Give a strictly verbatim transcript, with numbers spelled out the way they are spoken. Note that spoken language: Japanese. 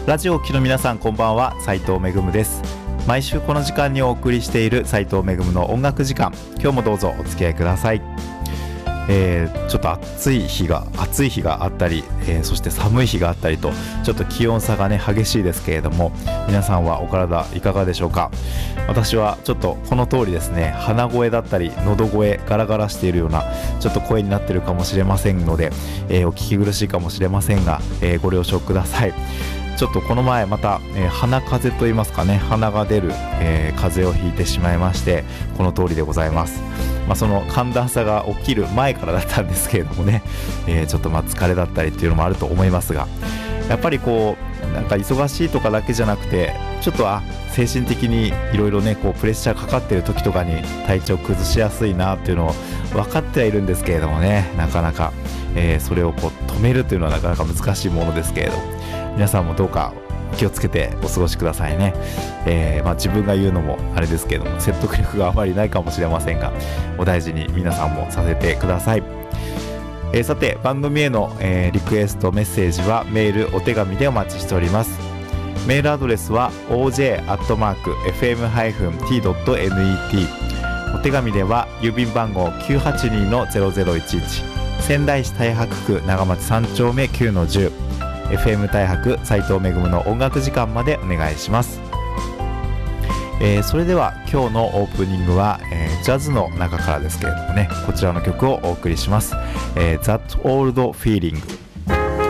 ラジオを聴きの皆さん、こんばんは。斉藤めぐむです。毎週この時間にお送りしている斉藤めぐむの音楽時間、今日もどうぞお付き合いください。えー、ちょっと暑い日が暑い日があったり、えー、そして寒い日があったりと、ちょっと気温差がね激しいですけれども、皆さんはお体いかがでしょうか。私はちょっとこの通りですね、鼻声だったり喉声ガラガラしているようなちょっと声になっているかもしれませんので、えー、お聞き苦しいかもしれませんが、えー、ご了承ください。ちょっとこの前また、えー、鼻風邪といいますかね、鼻が出る、えー、風邪をひいてしまいまして、この通りでございます。まあ、その寒暖差が起きる前からだったんですけれどもね、えー、ちょっとまあ疲れだったりっていうのもあると思いますが、やっぱりこうなんか忙しいとかだけじゃなくて、ちょっとあ精神的にいろいろねこうプレッシャーかかってる時とかに体調崩しやすいなっていうのを分かってはいるんですけれどもね、なかなか、えー、それをこう止めるというのはなかなか難しいものですけれど、皆さんもどうか気をつけてお過ごしくださいね。えーまあ、自分が言うのもあれですけども、説得力があまりないかもしれませんが、お大事に皆さんもさせてください。えー、さて番組への、えー、リクエストメッセージはメールお手紙でお待ちしております。メールアドレスは オージェー アットマーク エフエム ティー ドット ネット、 お手紙では郵便番号 きゅうはちに の ゼロゼロいちいち、 仙台市太白区長町さん丁目きゅうのじゅう、 エフエム 太白斉藤めぐむの音楽時間までお願いします。えー、それでは今日のオープニングは、えー、ジャズの中からですけれどもね、こちらの曲をお送りします。えー、That Old Feeling。